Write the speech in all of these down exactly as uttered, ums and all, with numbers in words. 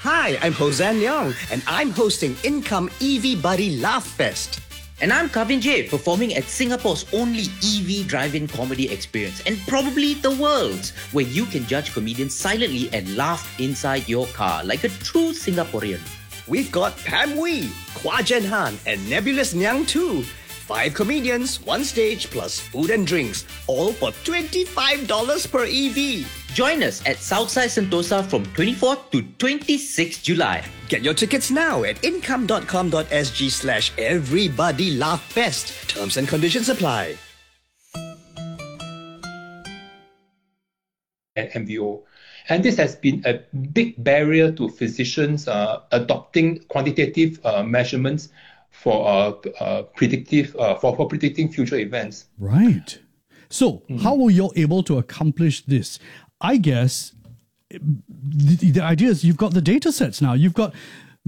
Hi, I'm Hosan Young, and I'm hosting Income E V Buddy Laugh Fest. And I'm Kavin J, performing at Singapore's only E V drive-in comedy experience, and probably the world's, where you can judge comedians silently and laugh inside your car like a true Singaporean. We've got Pam Wee, Kwa Jen Han, and Nebulous Nyang too. Five comedians, one stage, plus food and drinks, all for twenty-five dollars per E V. Join us at Southside Sentosa from twenty-fourth to twenty-sixth July. Get your tickets now at income.com.sg slash everybody laugh fest. Terms and conditions apply. At M V O. And this has been a big barrier to physicians uh, adopting quantitative uh, measurements for uh, uh, predictive uh, for, for predicting future events. Right. So mm-hmm. how were you able to accomplish this? I guess the, the idea is you've got the data sets now. You've got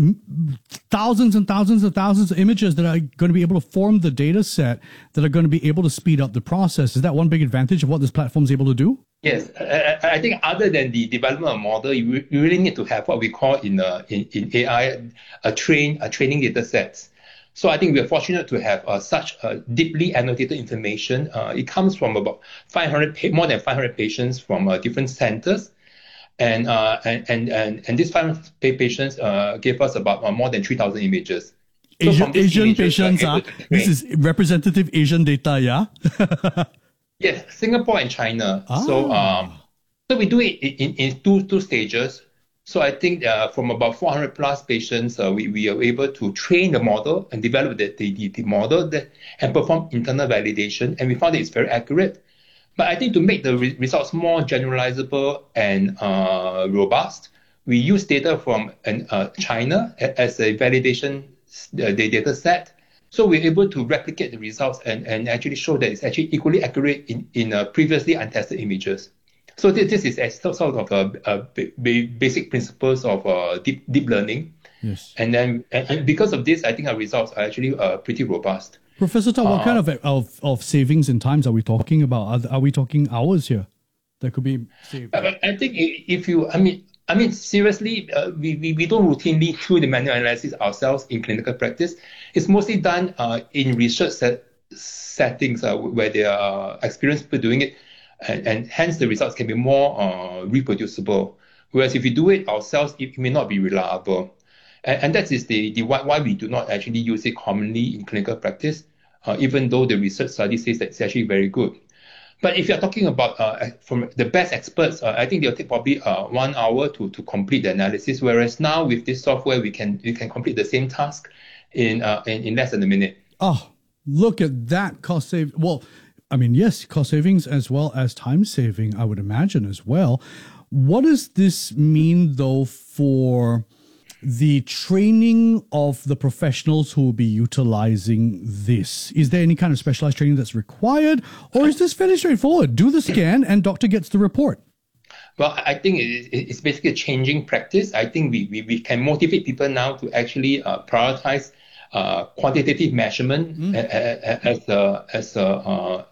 thousands and thousands and thousands of images that are going to be able to form the data set that are going to be able to speed up the process. Is that one big advantage of what this platform is able to do? Yes, I, I think other than the development of model, you, re- you really need to have what we call in uh, in, in A I a train a training data sets. So I think we are fortunate to have uh, such uh, deeply annotated information. Uh, it comes from about five hundred, pa- more than five hundred patients from uh, different centers. And, uh, and, and, and, and these five hundred patients uh, gave us about uh, more than three thousand images. So Asian, Asian images, patients, uh, this is representative Asian data, yeah? Yes, Singapore and China. Ah. So um, so we do it in, in two, two stages. So I think uh, from about four hundred plus patients, uh, we, we are able to train the model and develop the, the, the model that, and perform internal validation. And we found that it's very accurate. But I think to make the re- results more generalizable and uh, robust, we use data from an, uh, China as a validation uh, data set. So we're able to replicate the results and, and actually show that it's actually equally accurate in, in uh, previously untested images. So this, this is a sort of a, a b- basic principles of uh, deep deep learning. Yes. And then and, and because of this, I think our results are actually uh, pretty robust. Professor Tao, what uh, kind of, of of savings in times are we talking about? Are, are we talking hours here that could be saved? I, I think if you, I mean, I mean, seriously, uh, we, we, we don't routinely do the manual analysis ourselves in clinical practice. It's mostly done uh, in research set, settings uh, where there are experienced people doing it. And, and hence the results can be more uh, reproducible. Whereas if we do it ourselves, it may not be reliable. And, and that is the, the why, why we do not actually use it commonly in clinical practice, uh, even though the research study says that it's actually very good. But if you're talking about uh, from the best experts, uh, I think they'll take probably uh, one hour to, to complete the analysis. Whereas now with this software, we can we can complete the same task in uh, in, in less than a minute. Oh, look at that cost save. Well, I mean, yes, cost savings as well as time saving, I would imagine as well. What does this mean, though, for the training of the professionals who will be utilizing this? Is there any kind of specialized training that's required, or is this fairly straightforward? Do the scan and doctor gets the report. Well, I think it's basically a changing practice. I think we, we, we can motivate people now to actually uh, prioritize uh, quantitative measurement mm. as a, as a, uh,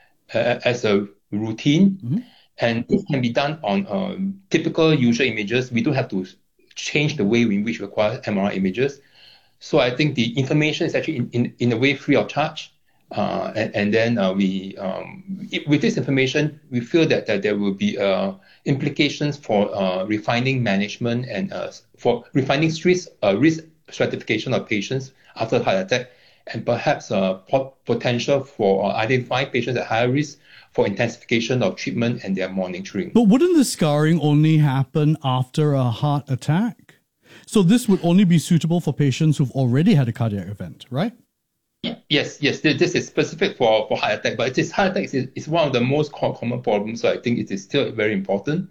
as a routine. Mm-hmm. And this can be done on um, typical user images. We don't have to change the way in which we acquire M R I images. So I think the information is actually in, in, in a way free of charge. Uh, and, and then uh, we, um, it, with this information, we feel that, that there will be uh, implications for uh, refining management and uh, for refining risk, uh, risk stratification of patients after heart attack, and perhaps uh, pot- potential for uh, identifying patients at higher risk for intensification of treatment and their monitoring. But wouldn't the scarring only happen after a heart attack? So this would only be suitable for patients who've already had a cardiac event, right? Yes, yes. This is specific for, for heart attack, but it is, heart attack is, is one of the most common problems, so I think it is still very important.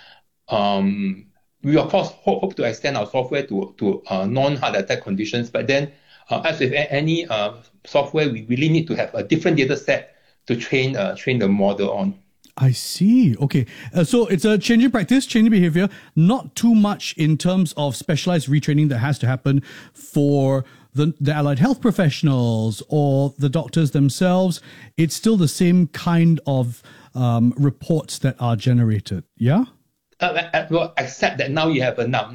Um, we, of course, hope, hope to extend our software to, to uh, non-heart attack conditions, but then Uh, as with any uh, software, we really need to have a different data set to train uh, train the model on. I see. Okay. Uh, so it's a changing practice, changing behavior, not too much in terms of specialized retraining that has to happen for the, the allied health professionals or the doctors themselves. It's still the same kind of um, reports that are generated. Yeah? Uh, well, except that now you have a num-